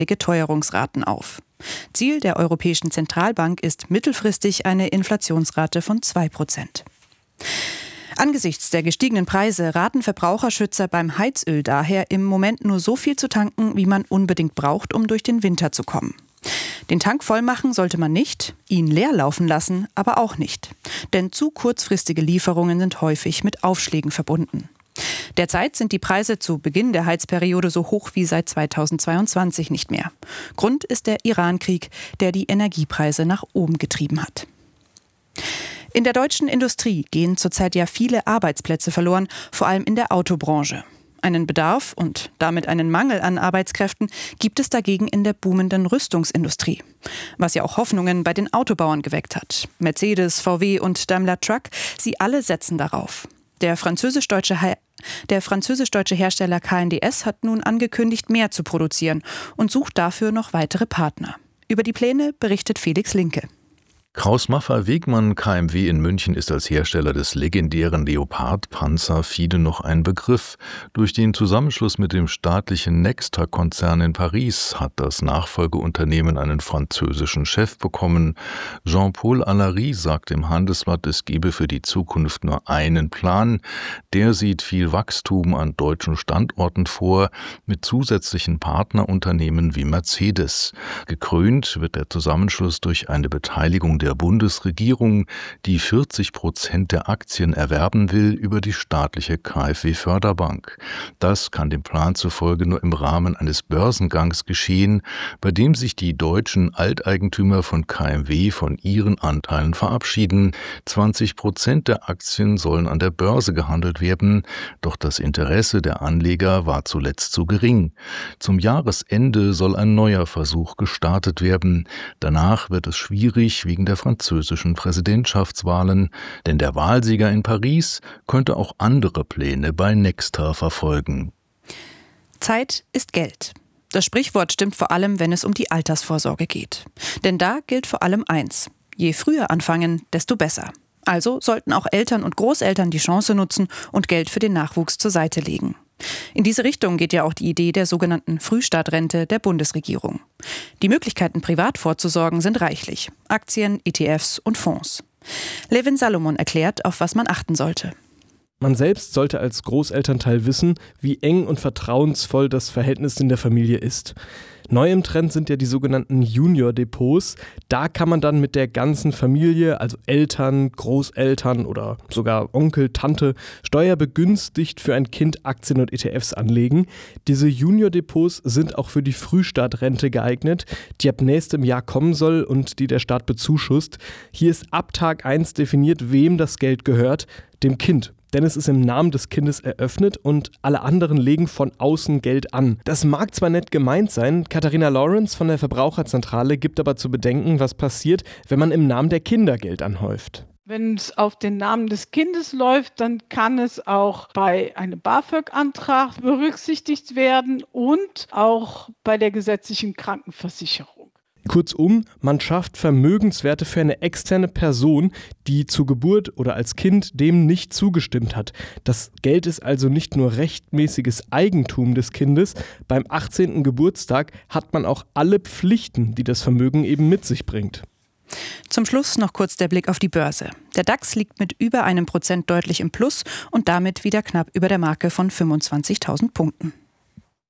Teuerungsraten auf. Ziel der Europäischen Zentralbank ist mittelfristig eine Inflationsrate von 2%. Angesichts der gestiegenen Preise raten Verbraucherschützer beim Heizöl daher, im Moment nur so viel zu tanken, wie man unbedingt braucht, um durch den Winter zu kommen. Den Tank voll machen sollte man nicht, ihn leer laufen lassen aber auch nicht. Denn zu kurzfristige Lieferungen sind häufig mit Aufschlägen verbunden. Derzeit sind die Preise zu Beginn der Heizperiode so hoch wie seit 2022 nicht mehr. Grund ist der Iran-Krieg, der die Energiepreise nach oben getrieben hat. In der deutschen Industrie gehen zurzeit ja viele Arbeitsplätze verloren, vor allem in der Autobranche. Einen Bedarf und damit einen Mangel an Arbeitskräften gibt es dagegen in der boomenden Rüstungsindustrie. Was ja auch Hoffnungen bei den Autobauern geweckt hat. Mercedes, VW und Daimler Truck, sie alle setzen darauf. Der französisch-deutsche Hersteller KNDS hat nun angekündigt, mehr zu produzieren und sucht dafür noch weitere Partner. Über die Pläne berichtet Felix Linke. Krauss-Maffei-Wegmann KMW in München ist als Hersteller des legendären Leopard-Panzer vielen noch ein Begriff. Durch den Zusammenschluss mit dem staatlichen Nextra-Konzern in Paris hat das Nachfolgeunternehmen einen französischen Chef bekommen. Jean-Paul Allary sagt im Handelsblatt, es gebe für die Zukunft nur einen Plan. Der sieht viel Wachstum an deutschen Standorten vor, mit zusätzlichen Partnerunternehmen wie Mercedes. Gekrönt wird der Zusammenschluss durch eine Beteiligung der Bundesregierung, die 40% der Aktien erwerben will über die staatliche KfW-Förderbank. Das kann dem Plan zufolge nur im Rahmen eines Börsengangs geschehen, bei dem sich die deutschen Alteigentümer von KMW von ihren Anteilen verabschieden. 20% der Aktien sollen an der Börse gehandelt werden, doch das Interesse der Anleger war zuletzt zu gering. Zum Jahresende soll ein neuer Versuch gestartet werden. Danach wird es schwierig wegen der französischen Präsidentschaftswahlen, denn der Wahlsieger in Paris könnte auch andere Pläne bei Nextra verfolgen. Zeit ist Geld. Das Sprichwort stimmt vor allem, wenn es um die Altersvorsorge geht. Denn da gilt vor allem eins: Je früher anfangen, desto besser. Also sollten auch Eltern und Großeltern die Chance nutzen und Geld für den Nachwuchs zur Seite legen. In diese Richtung geht ja auch die Idee der sogenannten Frühstartrente der Bundesregierung. Die Möglichkeiten, privat vorzusorgen, sind reichlich. Aktien, ETFs und Fonds. Levin Salomon erklärt, auf was man achten sollte. Man selbst sollte als Großelternteil wissen, wie eng und vertrauensvoll das Verhältnis in der Familie ist. Neu im Trend sind ja die sogenannten Junior-Depots. Da kann man dann mit der ganzen Familie, also Eltern, Großeltern oder sogar Onkel, Tante, steuerbegünstigt für ein Kind Aktien und ETFs anlegen. Diese Junior-Depots sind auch für die Frühstartrente geeignet, die ab nächstem Jahr kommen soll und die der Staat bezuschusst. Hier ist ab Tag 1 definiert, wem das Geld gehört: dem Kind. Denn es ist im Namen des Kindes eröffnet und alle anderen legen von außen Geld an. Das mag zwar nett gemeint sein, Katharina Lawrence von der Verbraucherzentrale gibt aber zu bedenken, was passiert, wenn man im Namen der Kinder Geld anhäuft. Wenn es auf den Namen des Kindes läuft, dann kann es auch bei einem BAföG-Antrag berücksichtigt werden und auch bei der gesetzlichen Krankenversicherung. Kurzum, man schafft Vermögenswerte für eine externe Person, die zur Geburt oder als Kind dem nicht zugestimmt hat. Das Geld ist also nicht nur rechtmäßiges Eigentum des Kindes. Beim 18. Geburtstag hat man auch alle Pflichten, die das Vermögen eben mit sich bringt. Zum Schluss noch kurz der Blick auf die Börse. Der DAX liegt mit über 1% deutlich im Plus und damit wieder knapp über der Marke von 25.000 Punkten.